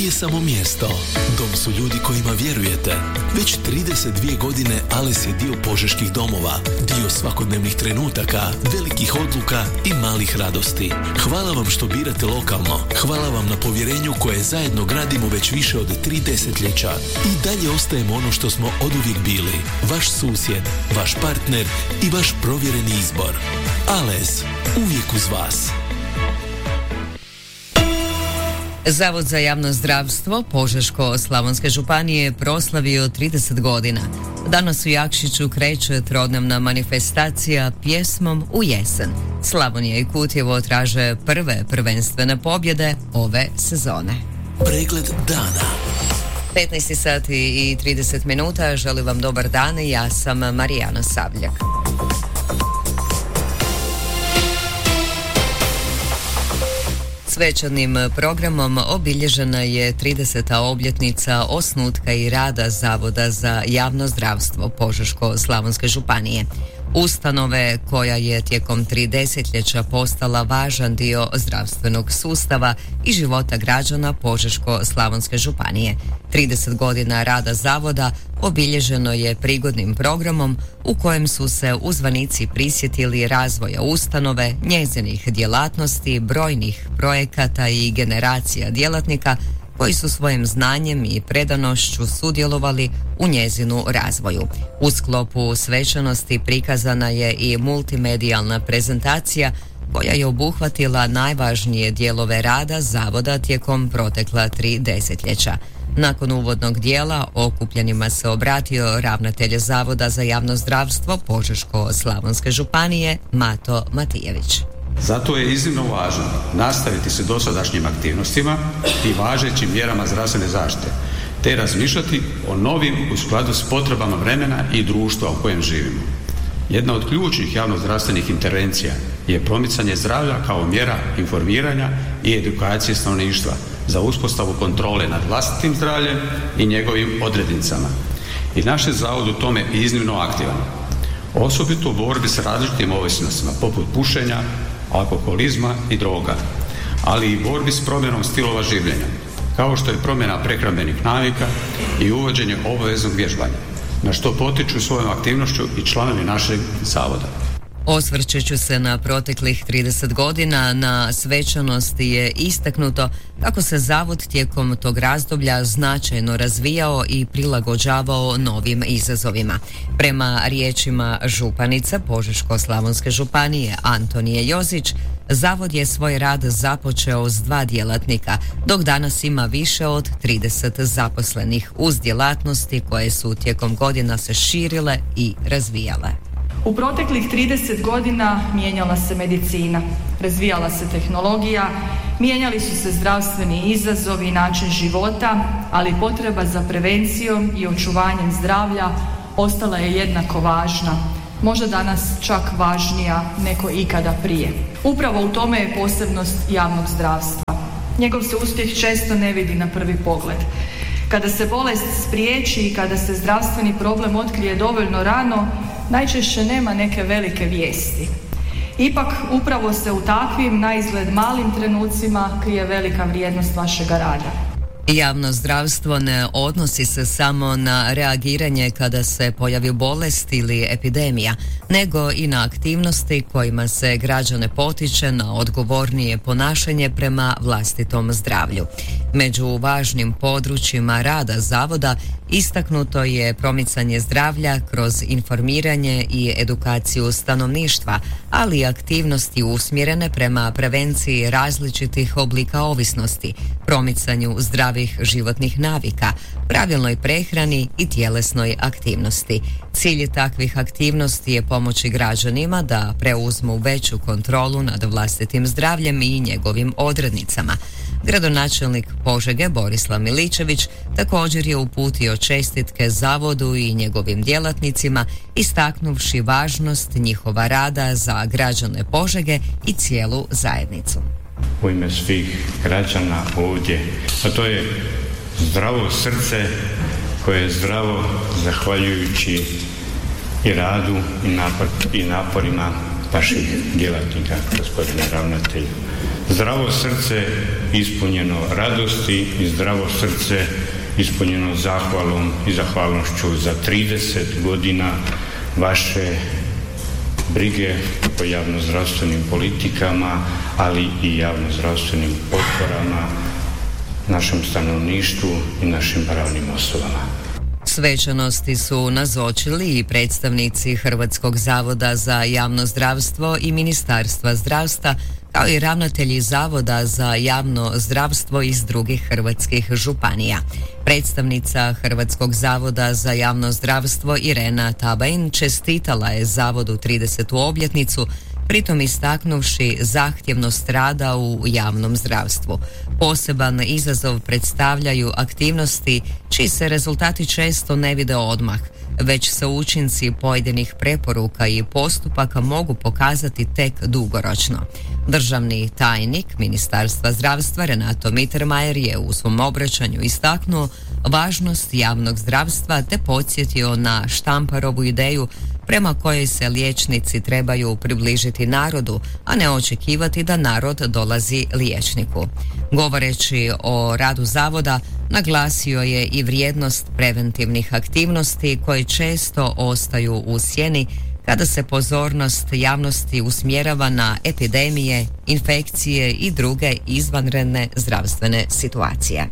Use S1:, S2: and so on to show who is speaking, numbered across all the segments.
S1: nije samo mjesto. Dom su ljudi kojima vjerujete. Već 32 godine Ales je dio požeških domova, dio svakodnevnih trenutaka, velikih odluka i malih radosti. Hvala vam što birate lokalno. Hvala vam na povjerenju koje zajedno gradimo već više od 3 desetljeća. I dalje ostajemo ono što smo oduvijek bili. Vaš susjed, vaš partner i vaš provjereni izbor. Ales, uvijek uz vas.
S2: Zavod za javno zdravstvo Požeško-slavonske županije proslavio 30 godina. Danas u Jakšiću kreće trodnevna manifestacija pjesmom u jesen. Slavonija i Kutjevo traže prve prvenstvene pobjede ove sezone.
S1: Pregled dana.
S2: 15 sati i 30 minuta. Želim vam dobar dan. Ja sam Marijana Sabljak. Svečanim programom obilježena je 30. obljetnica osnutka i rada Zavoda za javno zdravstvo Požeško-slavonske županije. Ustanove koja je tijekom 3 desetljeća postala važan dio zdravstvenog sustava i života građana Požeško-slavonske županije. 30 godina rada zavoda obilježeno je prigodnim programom u kojem su se uzvanici prisjetili razvoja ustanove, njezinih djelatnosti, brojnih projekata i generacija djelatnika koji su svojim znanjem i predanošću sudjelovali u njezinu razvoju. U sklopu svečanosti prikazana je i multimedijalna prezentacija koja je obuhvatila najvažnije dijelove rada zavoda tijekom protekla 3 desetljeća. Nakon uvodnog dijela okupljenima se obratio ravnatelj Zavoda za javno zdravstvo Požeško-slavonske županije Mato Matijević.
S3: Zato je iznimno važno nastaviti se dosadašnjim aktivnostima i važećim mjerama zdravstvene zaštite, te razmišljati o novim u skladu s potrebama vremena i društva u kojem živimo. Jedna od ključnih javnozdravstvenih intervencija je promicanje zdravlja kao mjera informiranja i edukacije stanovništva za uspostavu kontrole nad vlastitim zdravljem i njegovim odrednicama. I naš je zavod u tome iznimno aktivan. Osobito u borbi s različitim ovisnostima poput pušenja, alkoholizma i droga, ali i borbi s promjenom stilova življenja, kao što je promjena prehrambenih navika i uvođenje obaveznog vježbanja, na što potiču svojom aktivnošću i članovi našeg zavoda.
S2: Osvrćući se na proteklih 30 godina, na svečanosti je istaknuto kako se zavod tijekom tog razdoblja značajno razvijao i prilagođavao novim izazovima. Prema riječima županice Požeško-slavonske županije Antonije Jozić, zavod je svoj rad započeo s 2 djelatnika, dok danas ima više od 30 zaposlenih uz djelatnosti koje su tijekom godina se širile i razvijale.
S4: U proteklih 30 godina mijenjala se medicina, razvijala se tehnologija, mijenjali su se zdravstveni izazovi i način života, ali potreba za prevencijom i očuvanjem zdravlja ostala je jednako važna, možda danas čak važnija nego ikada prije. Upravo u tome je posebnost javnog zdravstva. Njegov se uspjeh često ne vidi na prvi pogled. Kada se bolest spriječi i kada se zdravstveni problem otkrije dovoljno rano, najčešće nema neke velike vijesti. Ipak, upravo se u takvim, naizgled malim trenucima krije velika vrijednost vašega rada.
S2: Javno zdravstvo ne odnosi se samo na reagiranje kada se pojavi bolest ili epidemija, nego i na aktivnosti kojima se građane potiče na odgovornije ponašanje prema vlastitom zdravlju. Među važnim područjima rada zavoda istaknuto je promicanje zdravlja kroz informiranje i edukaciju stanovništva, ali i aktivnosti usmjerene prema prevenciji različitih oblika ovisnosti, promicanju zdravih životnih navika, pravilnoj prehrani i tjelesnoj aktivnosti. Cilj takvih aktivnosti je pomoći građanima da preuzmu veću kontrolu nad vlastitim zdravljem i njegovim odrednicama. Gradonačelnik Požege Borislav Miličević također je uputio čestitke zavodu i njegovim djelatnicima, istaknuvši važnost njihova rada za građane Požege i cijelu zajednicu.
S5: U ime svih građana ovdje, a to je zdravo srce koje je zdravo zahvaljujući i radu i naporima vaših djelatnika, gospodine ravnatelju. Zdravo srce ispunjeno radosti i zdravo srce ispunjeno zahvalom i zahvalnošću za 30 godina vaše brige po javnozdravstvenim politikama, ali i javnozdravstvenim potporama našem stanovništvu i našim pravnim osobama.
S2: Svečanosti su nazočili i predstavnici Hrvatskog zavoda za javno zdravstvo i Ministarstva zdravstva, kao i ravnatelji Zavoda za javno zdravstvo iz drugih hrvatskih županija. Predstavnica Hrvatskog zavoda za javno zdravstvo Irena Tabajin čestitala je Zavodu 30. obljetnicu, pritom istaknuvši zahtjevnost rada u javnom zdravstvu. Poseban izazov predstavljaju aktivnosti čiji se rezultati često ne vide odmah, već se učinci pojedinih preporuka i postupaka mogu pokazati tek dugoročno. Državni tajnik Ministarstva zdravstva Renato Mittermeier je u svom obraćanju istaknuo važnost javnog zdravstva te podsjetio na Štamparovu ideju prema kojoj se liječnici trebaju približiti narodu, a ne očekivati da narod dolazi liječniku. Govoreći o radu zavoda, naglasio je i vrijednost preventivnih aktivnosti koje često ostaju u sjeni kada se pozornost javnosti usmjerava na epidemije, infekcije i druge izvanredne zdravstvene situacije.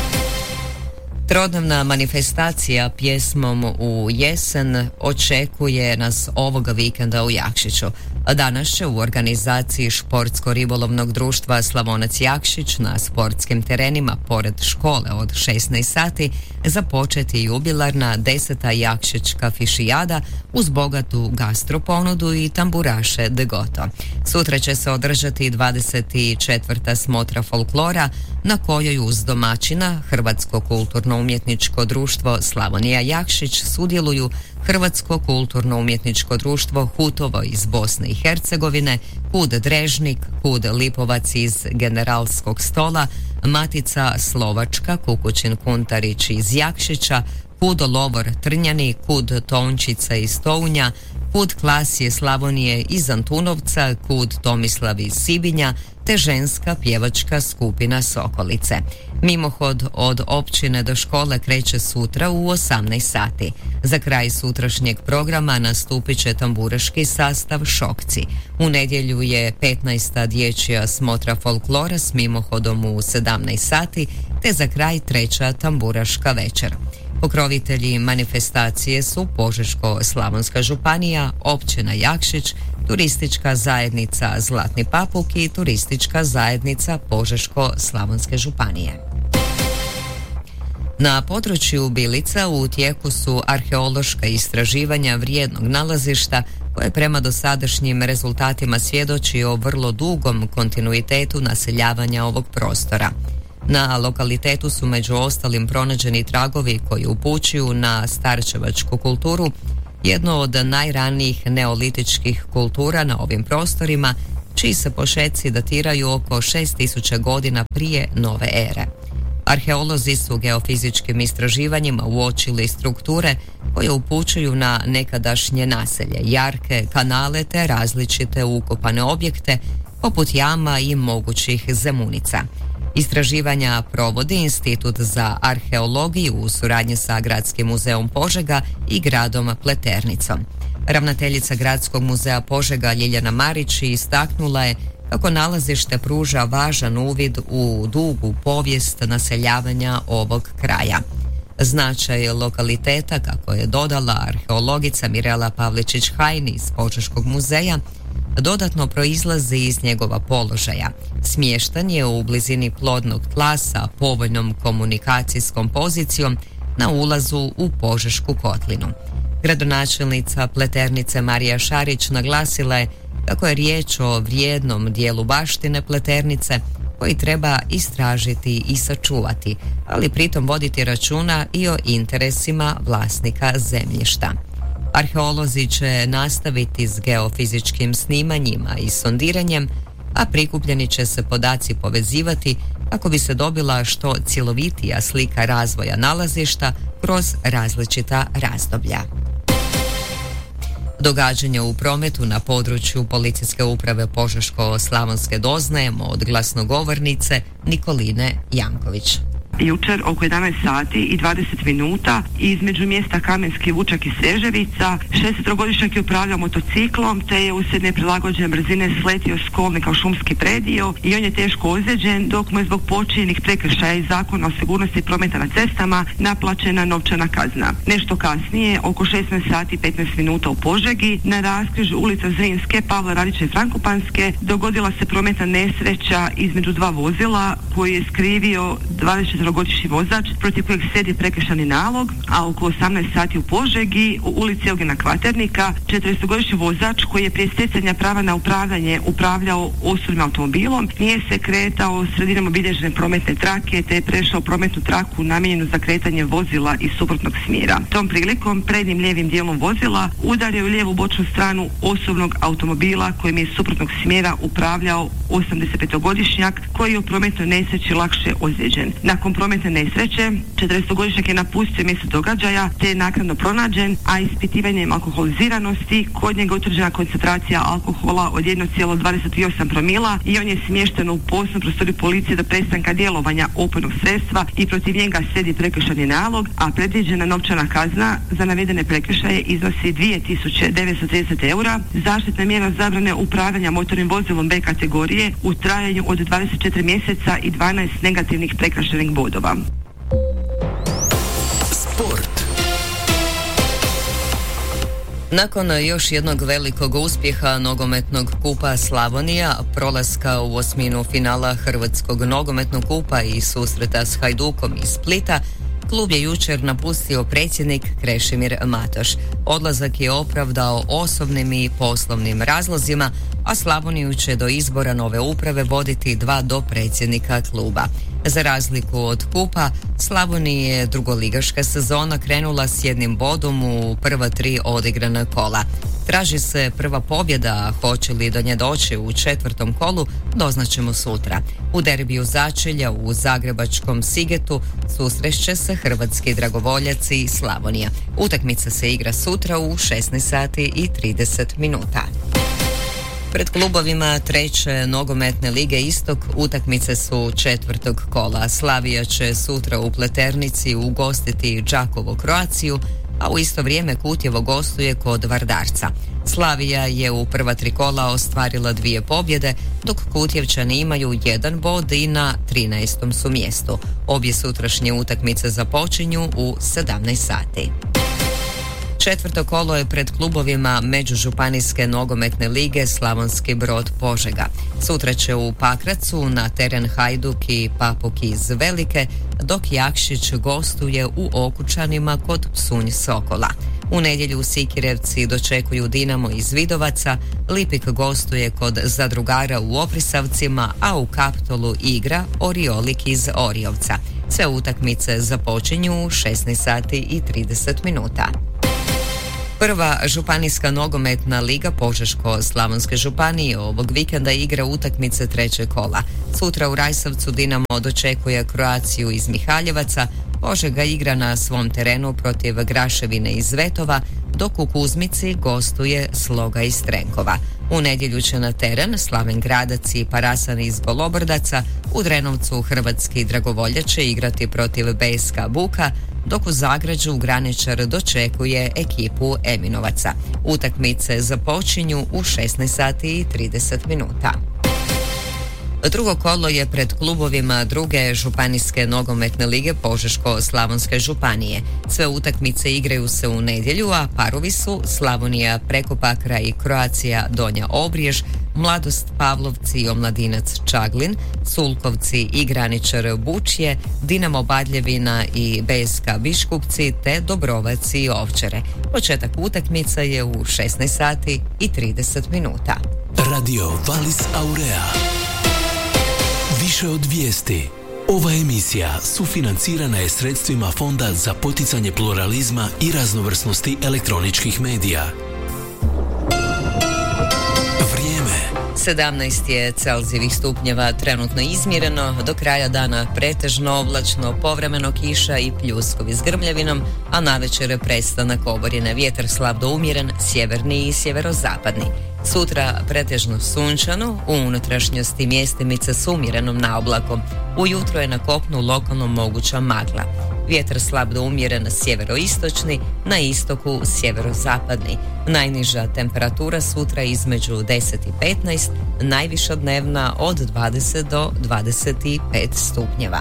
S2: Trodnevna manifestacija pjesmom u jesen očekuje nas ovoga vikenda u Jakšiću. Danas će u organizaciji Športsko-ribolovnog društva Slavonac Jakšić na sportskim terenima pored škole od 16 sati započeti jubilarna 10. Jakšićka fišijada uz bogatu gastroponudu i tamburaše de goto. Sutra će se održati 24. smotra folklora na kojoj uz domaćina Hrvatsko kulturno-umjetničko društvo Slavonija Jakšić sudjeluju Hrvatsko kulturno-umjetničko društvo Hutovo iz Bosne i Hercegovine, KUD Drežnik, KUD Lipovac iz Generalskog Stola, Matica Slovačka, Kukućin Kuntarić iz Jakšića, KUD Lovor Trnjani, KUD Tončica iz Tounja, KUD Klasije Slavonije iz Antunovca, KUD Tomislav iz Sibinja, te ženska pjevačka skupina Sokolice. Mimohod od općine do škole kreće sutra u 18 sati. Za kraj sutrašnjeg programa nastupit će tamburaški sastav Šokci. U nedjelju je 15. dječja smotra folklora s mimohodom u 17 sati, te za kraj 3. tamburaška večer. Pokrovitelji manifestacije su Požeško-slavonska županija, općina Jakšić, turistička zajednica Zlatni Papuk i turistička zajednica Požeško-slavonske županije. Na području Bilica u tijeku su arheološka istraživanja vrijednog nalazišta koje prema dosadašnjim rezultatima svjedoči o vrlo dugom kontinuitetu naseljavanja ovog prostora. Na lokalitetu su među ostalim pronađeni tragovi koji upućuju na starčevačku kulturu, jedno od najranijih neolitičkih kultura na ovim prostorima, čiji se počeci datiraju oko 6000 godina prije nove ere. Arheolozi su geofizičkim istraživanjima uočili strukture koje upućuju na nekadašnje naselje, jarke, kanale te različite ukopane objekte poput jama i mogućih zemunica. Istraživanja provodi Institut za arheologiju u suradnji sa Gradskim muzeom Požega i gradom Pleternicom. Ravnateljica Gradskog muzeja Požega Ljiljana Marić istaknula je kako nalazište pruža važan uvid u dugu povijest naseljavanja ovog kraja. Značaj lokaliteta, kako je dodala arheologica Mirela Pavličić-Hajni iz Požeškog muzeja, dodatno proizlazi iz njegova položaja. Smještan je u blizini plodnog tla sa povoljnom komunikacijskom pozicijom na ulazu u Požešku kotlinu. Gradonačelnica Pleternice Marija Šarić naglasila je kako je riječ o vrijednom dijelu baštine Pleternice koji treba istražiti i sačuvati, ali pritom voditi računa i o interesima vlasnika zemljišta. Arheolozi će nastaviti s geofizičkim snimanjima i sondiranjem, a prikupljeni će se podaci povezivati kako bi se dobila što cjelovitija slika razvoja nalazišta kroz različita razdoblja. Događanja u prometu na području Policijske uprave Požeško-slavonske doznajemo od glasnogovornice Nikoline Janković.
S6: Jučer oko 11 sati i 20 minuta između mjesta Kamenski Vučak i Sveževica 63-godišnjak je upravljao motociklom te je uslijed neprilagođene brzine sletio s kolnika u šumski predio i on je teško ozlijeđen, dok mu je zbog počinjenih prekršaja iz Zakona o sigurnosti prometa na cestama naplaćena novčana kazna. Nešto kasnije, oko 16 sati i 15 minuta u Požegi, na raskrižju ulica Zrinske, Pavla Radića i Frankopanske dogodila se prometna nesreća između dva vozila koji je skrivio 24-godišnji vozač protiv kojeg slijedi prekršajni nalog, a oko 18 sati u Požegi u ulici Eugena Kvaternika 40-godišnji vozač koji je prije stjecanja prava na upravljanje upravljao osobnim automobilom nije se kretao sredinom obilježene prometne trake te je prešao prometnu traku namijenjenu za kretanje vozila iz suprotnog smjera. Tom prilikom prednjim lijevim dijelom vozila udario je lijevu bočnu stranu osobnog automobila kojim je iz suprotnog smjera upravljao 85-godišnjak koji je u prometnoj nesreći lakše ozlijeđen. Nakon prometne nesreće 40-godišnjak je napustio mjesto događaja te je naknadno pronađen, a ispitivanjem alkoholiziranosti kod njega utvrđena koncentracija alkohola od 1,28 promila i on je smješten u posebnu prostoriju policije do prestanka djelovanja opojnog sredstva i protiv njega slijedi prekršajni nalog, a predviđena novčana kazna za navedene prekršaje iznosi 2.930 eura, zaštitna mjera zabrane upravljanja motornim vozilom B kategorije u trajanju od 24 mjeseca i 12 negativnih prekršajnih bodova.
S1: Sport.
S2: Nakon još jednog velikog uspjeha nogometnog kupa Slavonija, prolaska u osminu finala Hrvatskog nogometnog kupa i susreta s Hajdukom iz Splita, klub je jučer napustio predsjednik Krešimir Matoš. Odlazak je opravdao osobnim i poslovnim razlozima, a Slavoniju će do izbora nove uprave voditi 2 dopredsjednika kluba. Za razliku od kupa, Slavoniji je drugoligaška sezona krenula s 1 bodom u prva 3 odigrana kola. Traži se prva pobjeda, a hoće li do nje doći u 4. kolu, doznaćemo sutra. U derbiju začelja u zagrebačkom Sigetu susrešće se hrvatski dragovoljaci i Slavonija. Utakmica se igra sutra u 16 sati i 30 minuta. Pred klubovima 3. nogometne lige Istok utakmice su 4. kola. Slavija će sutra u Pleternici ugostiti Đakovo Croaciju, a u isto vrijeme Kutjevo gostuje kod Vardarca. Slavija je u prva 3 kola ostvarila 2 pobjede, dok Kutjevčani imaju 1 bod i na 13. su mjestu. Obje sutrašnje utakmice započinju u 17 sati. 4. kolo je pred klubovima Međužupanijske nogometne lige Slavonski Brod Požega. Sutra će u Pakracu na teren Hajduk i Papuk iz Velike, dok Jakšić gostuje u Okučanima kod Psunj Sokola. U nedjelju Sikirevci dočekuju Dinamo iz Vidovaca, Lipik gostuje kod Zadrugara u Oprisavcima, a u Kaptolu igra Oriolik iz Oriovca. Sve utakmice započinju u 16 sati i 30 minuta. Prva županijska nogometna liga Požeško-slavonske županije ovog vikenda igra utakmice 3. kola. Sutra u Rajsavcu Dinamo dočekuje Croaciju iz Mihaljevaca, Požega igra na svom terenu protiv Graševine iz Vetova, dok u Kuzmici gostuje Sloga iz Trenkova. U nedjelju će na teren Slaven Gradac i Parasan iz Golobrdaca, u Drenovcu hrvatski dragovoljac će igrati protiv BSK Buka, dok u Zagrađu Graničar dočekuje ekipu Eminovaca. Utakmice započinju u 16 sati i 30 minuta. Drugo kolo je pred klubovima druge županijske nogometne lige Požeško-slavonske županije. Sve utakmice igraju se u nedjelju, a parovi su Slavonija preko Pakra i Croacija Donja Obrijež, Mladost Pavlovci i Omladinac Čaglin, Sulkovci i Graničar Bučje, Dinamo Badljevina i BSK Biškupci te Dobrovac i Ovčare. Početak utakmica je u 16 sati i 30 minuta.
S1: Radio Valis Aurea. Više od vijesti. Ova emisija sufinancirana je sredstvima Fonda za poticanje pluralizma i raznovrsnosti elektroničkih medija. Vrijeme.
S2: 17 je Celzijevih stupnjeva trenutno izmjereno, do kraja dana pretežno oblačno, povremeno kiša i pljuskovi s grmljavinom, a navečer prestanak oborine, vjetar slab do umjeren, sjeverni i sjeverozapadni. Sutra pretežno sunčano, u unutrašnjosti mjestimice s umjerenom naoblakom. Ujutro je na kopnu lokalno moguća magla. Vjetar slab do umjeren sjeveroistočni, na istoku sjeverozapadni. Najniža temperatura sutra između 10 i 15, najviša dnevna od 20 do 25 stupnjeva.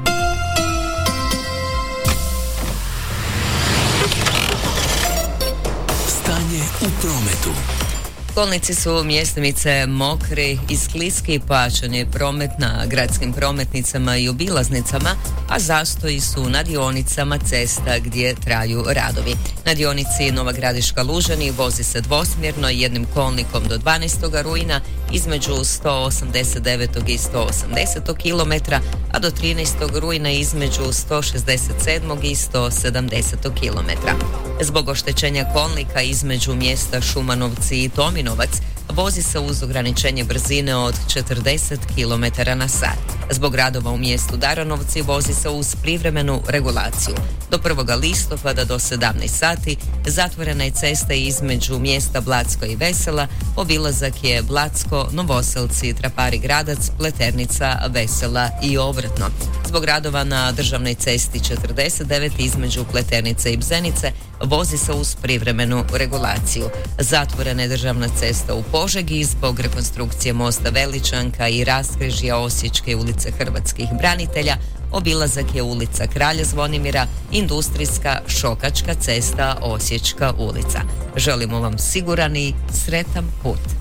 S1: Stanje u prometu.
S2: Kolnici su mjestimice mokri i skliski, pojačan je promet na gradskim prometnicama i obilaznicama, a zastoji su na dionicama cesta gdje traju radovi. Na dionici Nova Gradiška-Lužani vozi se dvosmjerno jednim kolnikom do 12. rujna između 189. i 180. km, a do 13. rujna između 167. i 170. km. Zbog oštećenja kolnika između mjesta Šumanovci i Tominovac vozi se uz ograničenje brzine od 40 km na sat. Zbog radova u mjestu Daranovci vozi se uz privremenu regulaciju. Do 1. listopada do 17 sati zatvorena je cesta između mjesta Blacko i Vesela, obilazak je Blacko, Novoselci, Trapari Gradac, Pleternica, Vesela i obratno. Zbog radova na državnoj cesti 49 između Pleternice i Bzenice vozi se uz privremenu regulaciju. Zatvorena je državna cesta u Požegi zbog rekonstrukcije mosta Veličanka i raskrižja Osječke ulice Hrvatskih branitelja. Obilazak je ulica Kralja Zvonimira, industrijska Šokačka cesta, Osječka ulica. Želimo vam siguran i sretan put.